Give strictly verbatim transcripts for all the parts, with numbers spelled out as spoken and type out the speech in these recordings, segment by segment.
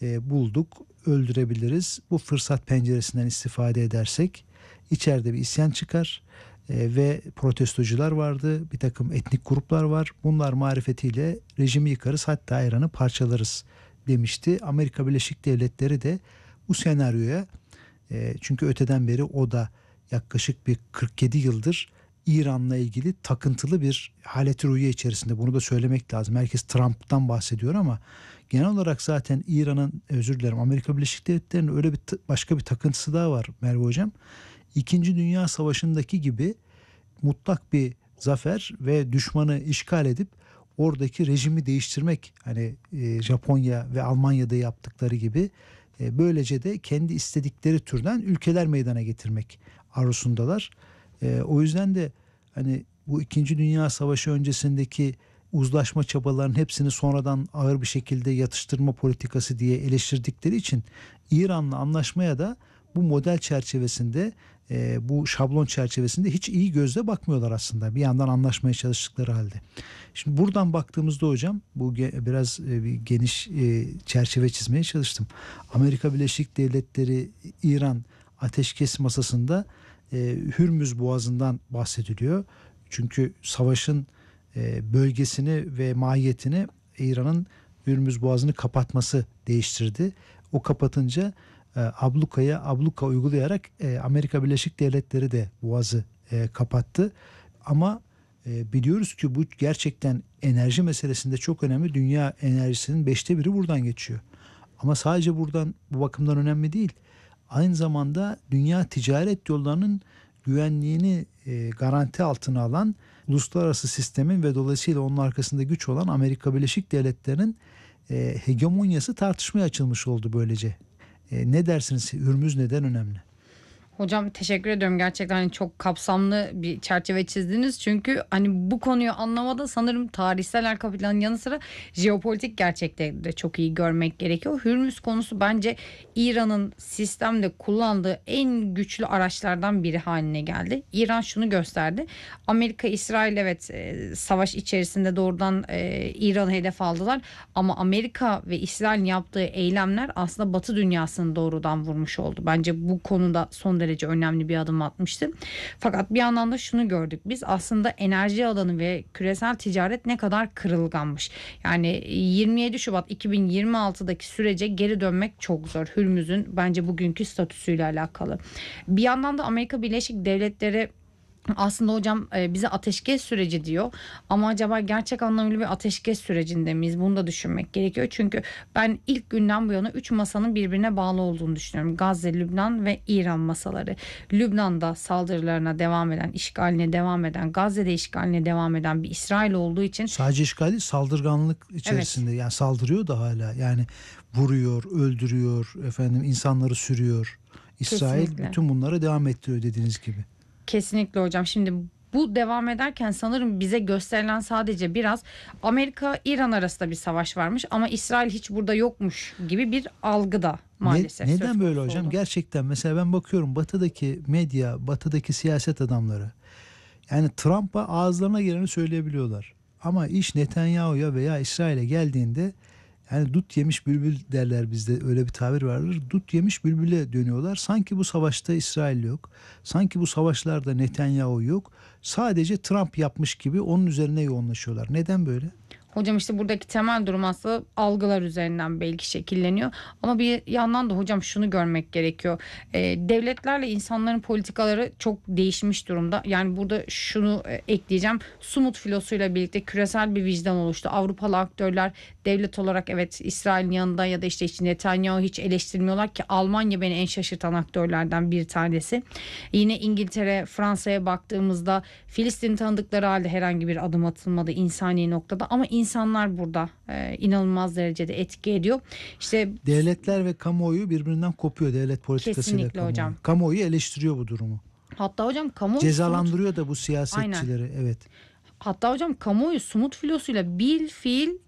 e, bulduk, öldürebiliriz. Bu fırsat penceresinden istifade edersek içeride bir isyan çıkar e, ve protestocular vardı, bir takım etnik gruplar var. Bunlar marifetiyle rejimi yıkarız, hatta İran'ı parçalarız demişti. Amerika Birleşik Devletleri de bu senaryoya, e, çünkü öteden beri o da yaklaşık bir kırk yedi yıldır İran'la ilgili takıntılı bir halet-i ruhiye içerisinde. Bunu da söylemek lazım. Herkes Trump'tan bahsediyor ama genel olarak zaten İran'ın, özür dilerim, Amerika Birleşik Devletleri'nin öyle bir başka bir takıntısı daha var Merve Hocam. İkinci Dünya Savaşı'ndaki gibi mutlak bir zafer ve düşmanı işgal edip oradaki rejimi değiştirmek, hani e, Japonya ve Almanya'da yaptıkları gibi, e, böylece de kendi istedikleri türden ülkeler meydana getirmek arzusundalar. E, o yüzden de hani bu İkinci Dünya Savaşı öncesindeki uzlaşma çabalarının hepsini sonradan ağır bir şekilde yatıştırma politikası diye eleştirdikleri için İran'la anlaşmaya da bu model çerçevesinde, e, bu şablon çerçevesinde hiç iyi gözle bakmıyorlar aslında, bir yandan anlaşmaya çalıştıkları halde. Şimdi buradan baktığımızda hocam, bu ge- biraz e, bir geniş e, çerçeve çizmeye çalıştım. Amerika Birleşik Devletleri İran ateşkes masasında e, Hürmüz Boğazı'ndan bahsediliyor. Çünkü savaşın e, bölgesini ve mahiyetini İran'ın Hürmüz Boğazı'nı kapatması değiştirdi. O kapatınca e, ablukaya abluka uygulayarak e, Amerika Birleşik Devletleri de Boğaz'ı e, kapattı. Ama e, biliyoruz ki bu gerçekten enerji meselesinde çok önemli. Dünya enerjisinin beşte biri buradan geçiyor. Ama sadece buradan, bu bakımdan önemli değil. Aynı zamanda dünya ticaret yollarının güvenliğini e, garanti altına alan uluslararası sistemin ve dolayısıyla onun arkasında güç olan Amerika Birleşik Devletleri'nin e, hegemonyası tartışmaya açılmış oldu böylece. E, ne dersiniz? Hürmüz neden önemli? Hocam teşekkür ediyorum. Gerçekten hani çok kapsamlı bir çerçeve çizdiniz. Çünkü hani bu konuyu anlamada sanırım tarihsel arka planın yanı sıra jeopolitik gerçekleri de çok iyi görmek gerekiyor. Hürmüz konusu bence İran'ın sistemde kullandığı en güçlü araçlardan biri haline geldi. İran şunu gösterdi. Amerika, İsrail evet e, savaş içerisinde doğrudan e, İran'ı hedef aldılar. Ama Amerika ve İsrail'in yaptığı eylemler aslında Batı dünyasını doğrudan vurmuş oldu. Bence bu konuda son derece önemli bir adım atmıştı. Fakat bir yandan da şunu gördük. Biz aslında enerji alanı ve küresel ticaret ne kadar kırılganmış. Yani yirmi yedi Şubat iki bin yirmi altıdaki sürece geri dönmek çok zor. Hürmüz'ün bence bugünkü statüsüyle alakalı. Bir yandan da Amerika Birleşik Devletleri aslında hocam bize ateşkes süreci diyor ama acaba gerçek anlamıyla bir ateşkes sürecinde miyiz? Bunu da düşünmek gerekiyor. Çünkü ben ilk günden bu yana üç masanın birbirine bağlı olduğunu düşünüyorum. Gazze, Lübnan ve İran masaları. Lübnan'da saldırılarına devam eden, işgaline devam eden, Gazze'de işgaline devam eden bir İsrail olduğu için. Sadece işgal değil, saldırganlık içerisinde. Evet. Yani saldırıyor da hala. Yani vuruyor, öldürüyor, efendim insanları sürüyor. İsrail Kesinlikle. Bütün bunlara devam ettiriyor dediğiniz gibi. Kesinlikle hocam. Şimdi bu devam ederken sanırım bize gösterilen sadece biraz Amerika-İran arasında bir savaş varmış ama İsrail hiç burada yokmuş gibi bir algı da maalesef. Ne, neden böyle hocam? Oldu. Gerçekten mesela ben bakıyorum batıdaki medya, batıdaki siyaset adamları, yani Trump'a ağızlarına geleni söyleyebiliyorlar. Ama iş Netanyahu'ya veya İsrail'e geldiğinde, yani dut yemiş bülbül derler bizde, öyle bir tabir vardır. Dut yemiş bülbüle dönüyorlar. Sanki bu savaşta İsrail yok. Sanki bu savaşlarda Netanyahu yok. Sadece Trump yapmış gibi onun üzerine yoğunlaşıyorlar. Neden böyle? Hocam işte buradaki temel durum aslında algılar üzerinden belki şekilleniyor. Ama bir yandan da hocam şunu görmek gerekiyor. Ee, devletlerle insanların politikaları çok değişmiş durumda. Yani burada şunu e, ekleyeceğim. Sumut filosuyla birlikte küresel bir vicdan oluştu. Avrupalı aktörler devlet olarak evet İsrail'in yanında ya da işte, işte Netanyahu hiç eleştirmiyorlar ki Almanya beni en şaşırtan aktörlerden bir tanesi. Yine İngiltere, Fransa'ya baktığımızda Filistin tanıdıkları halde herhangi bir adım atılmadı insani noktada ama insanlar burada e, inanılmaz derecede etki ediyor. İşte devletler ve kamuoyu birbirinden kopuyor, devlet politikasıyla kesinlikle kamuoyu. Hocam. Kamuoyu eleştiriyor bu durumu. Hatta hocam kamuoyu cezalandırıyor sumut, da bu siyasetçileri. Aynen. Evet. Hatta hocam kamuoyu sumut filosuyla bir fiil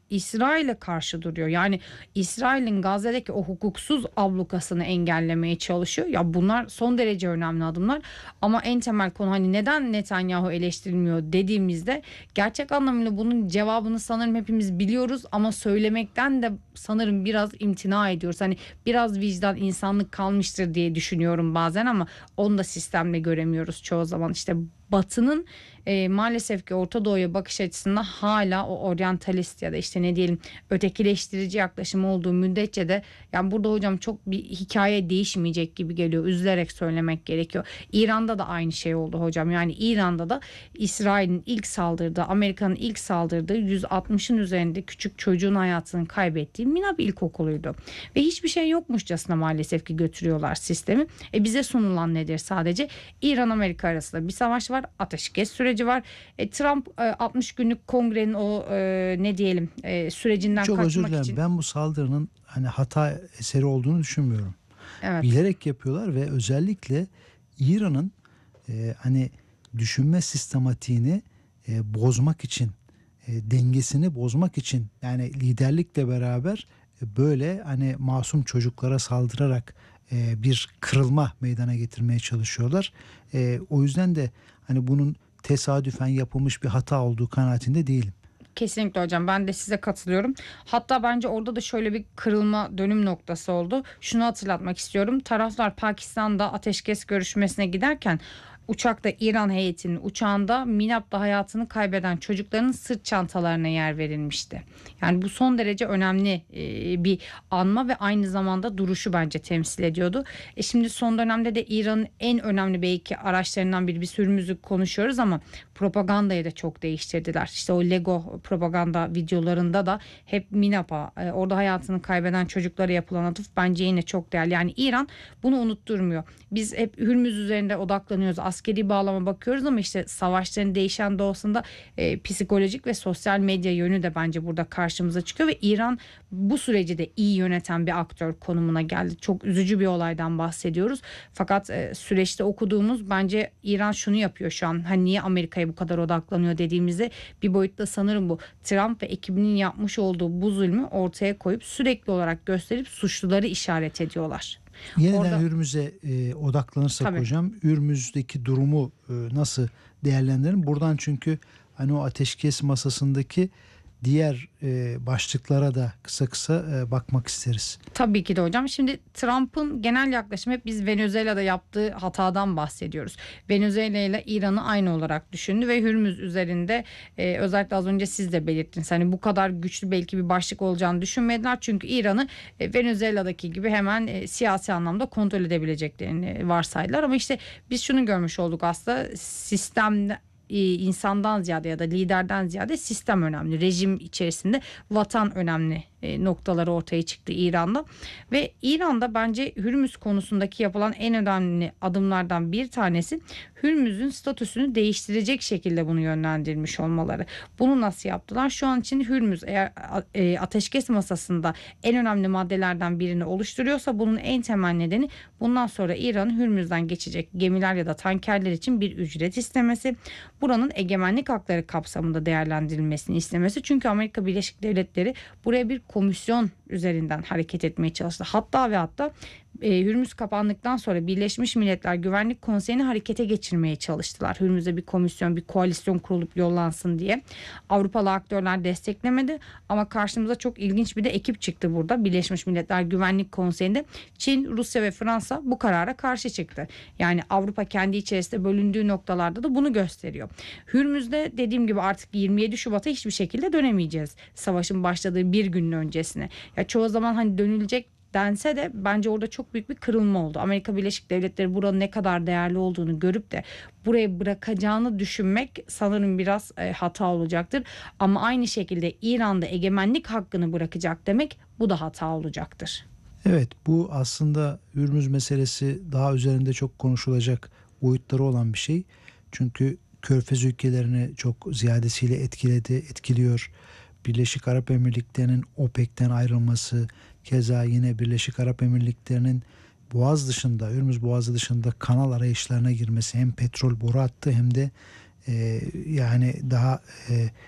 İsrail'e karşı duruyor. Yani İsrail'in Gazze'deki o hukuksuz ablukasını engellemeye çalışıyor. Ya bunlar son derece önemli adımlar. Ama en temel konu hani neden Netanyahu eleştirilmiyor dediğimizde gerçek anlamıyla bunun cevabını sanırım hepimiz biliyoruz ama söylemekten de sanırım biraz imtina ediyoruz. Hani biraz vicdan, insanlık kalmıştır diye düşünüyorum bazen ama onu da sistemle göremiyoruz çoğu zaman. İşte Batı'nın e, maalesef ki Orta Doğu'ya bakış açısında hala o oryantalist ya da işte ne diyelim ötekileştirici yaklaşım olduğu müddetçe de yani burada hocam çok bir hikaye değişmeyecek gibi geliyor. Üzülerek söylemek gerekiyor. İran'da da aynı şey oldu hocam. Yani İran'da da İsrail'in ilk saldırdığı, Amerika'nın ilk saldırdığı yüz altmışın üzerinde küçük çocuğun hayatını kaybettiği Minab İlkokulu'ydu. Ve hiçbir şey yokmuşçasına maalesef ki götürüyorlar sistemi. E bize sunulan nedir sadece? İran-Amerika arasında bir savaş var. Ateşkes süreci var. E, Trump e, altmış günlük kongrenin o e, ne diyelim e, sürecinden Çok özür kaçmak dilerim. için. Ben bu saldırının hani hata eseri olduğunu düşünmüyorum. Evet. Bilerek yapıyorlar ve özellikle İran'ın e, hani düşünme sistematiğini e, bozmak için, e, dengesini bozmak için yani liderlikle beraber e, böyle hani masum çocuklara saldırarak e, bir kırılma meydana getirmeye çalışıyorlar. E, o yüzden de hani bunun tesadüfen yapılmış bir hata olduğu kanaatinde değilim. Kesinlikle hocam, ben de size katılıyorum. Hatta bence orada da şöyle bir kırılma dönüm noktası oldu. Şunu hatırlatmak istiyorum. Taraflar Pakistan'da ateşkes görüşmesine giderken uçakta İran heyetinin uçağında Minab'da hayatını kaybeden çocukların sırt çantalarına yer verilmişti. Yani bu son derece önemli e, bir anma ve aynı zamanda duruşu bence temsil ediyordu. E şimdi son dönemde de İran'ın en önemli belki araçlarından biri, bir Hürmüz'ü konuşuyoruz ama propagandayı da çok değiştirdiler. İşte o Lego propaganda videolarında da hep Minab'a, e, orada hayatını kaybeden çocuklara yapılan atıf bence yine çok değerli. Yani İran bunu unutturmuyor. Biz hep Hürmüz üzerinde odaklanıyoruz. Askeri bağlama bakıyoruz ama işte savaşların değişen doğasında e, psikolojik ve sosyal medya yönü de bence burada karşımıza çıkıyor ve İran bu süreci de iyi yöneten bir aktör konumuna geldi. Çok üzücü bir olaydan bahsediyoruz. Fakat e, süreçte okuduğumuz bence İran şunu yapıyor şu an. Hani niye Amerika'ya bu kadar odaklanıyor dediğimizde bir boyutta sanırım bu. Trump ve ekibinin yapmış olduğu bu zulmü ortaya koyup sürekli olarak gösterip suçluları işaret ediyorlar. Yeniden Orada, Hürmüz'e e, odaklanırsak tabii. hocam, Hürmüz'deki durumu e, nasıl değerlendirelim? Buradan çünkü hani o ateşkes masasındaki diğer e, başlıklara da kısa kısa e, bakmak isteriz. Tabii ki de hocam. Şimdi Trump'ın genel yaklaşımı, hep biz Venezuela'da yaptığı hatadan bahsediyoruz. Venezuela ile İran'ı aynı olarak düşündü ve Hürmüz üzerinde e, özellikle az önce siz de belirttiniz. Hani bu kadar güçlü belki bir başlık olacağını düşünmediler. Çünkü İran'ı e, Venezuela'daki gibi hemen e, siyasi anlamda kontrol edebileceklerini varsaydılar. Ama işte biz şunu görmüş olduk, aslında sistemde insandan ziyade ya da liderden ziyade sistem önemli. Rejim içerisinde vatan önemli e, noktaları ortaya çıktı İran'da. Ve İran'da bence Hürmüz konusundaki yapılan en önemli adımlardan bir tanesi Hürmüz'ün statüsünü değiştirecek şekilde bunu yönlendirmiş olmaları. Bunu nasıl yaptılar? Şu an için Hürmüz eğer e, ateşkes masasında en önemli maddelerden birini oluşturuyorsa bunun en temel nedeni bundan sonra İran'ın Hürmüz'den geçecek gemiler ya da tankerler için bir ücret istemesi. Buranın egemenlik hakları kapsamında değerlendirilmesini istemesi. Çünkü Amerika Birleşik Devletleri buraya bir komisyon üzerinden hareket etmeye çalıştı. Hatta ve hatta e, Hürmüz kapandıktan sonra Birleşmiş Milletler Güvenlik Konseyi'ni harekete geçirmeye çalıştılar. Hürmüz'e bir komisyon, bir koalisyon kurulup yollansın diye. Avrupalı aktörler desteklemedi ama karşımıza çok ilginç bir de ekip çıktı burada. Birleşmiş Milletler Güvenlik Konseyi'nde Çin, Rusya ve Fransa bu karara karşı çıktı. Yani Avrupa kendi içerisinde bölündüğü noktalarda da bunu gösteriyor. Hürmüz'de dediğim gibi artık yirmi yedi Şubat'a hiçbir şekilde dönemeyeceğiz. Savaşın başladığı bir günün öncesine. Ya çoğu zaman hani dönülecek dense de bence orada çok büyük bir kırılma oldu. Amerika Birleşik Devletleri buranın ne kadar değerli olduğunu görüp de burayı bırakacağını düşünmek sanırım biraz e, hata olacaktır. Ama aynı şekilde İran'da egemenlik hakkını bırakacak demek, bu da hata olacaktır. Evet, bu aslında Hürmüz meselesi daha üzerinde çok konuşulacak boyutları olan bir şey. Çünkü Körfez ülkelerini çok ziyadesiyle etkiledi, etkiliyor. Birleşik Arap Emirlikleri'nin OPEC'ten ayrılması, keza yine Birleşik Arap Emirlikleri'nin Boğaz dışında, Hürmüz Boğazı dışında kanal arayışlarına girmesi, hem petrol boru hattı hem de e, yani daha e,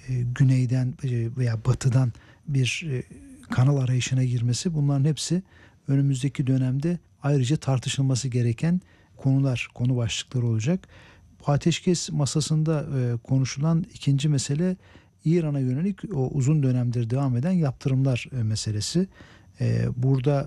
güneyden e, veya batıdan bir e, kanal arayışına girmesi, bunların hepsi önümüzdeki dönemde ayrıca tartışılması gereken konular, konu başlıkları olacak. Bu ateşkes masasında e, konuşulan ikinci mesele İran'a yönelik o uzun dönemdir devam eden yaptırımlar e, meselesi. E, burada